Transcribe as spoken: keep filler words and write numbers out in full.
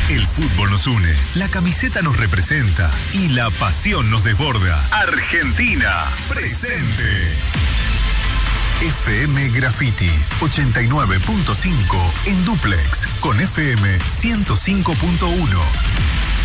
El fútbol nos une, la camiseta nos representa y la pasión nos desborda. Argentina, presente. F M Graffiti ochenta y nueve punto cinco en dúplex con F M ciento cinco punto uno.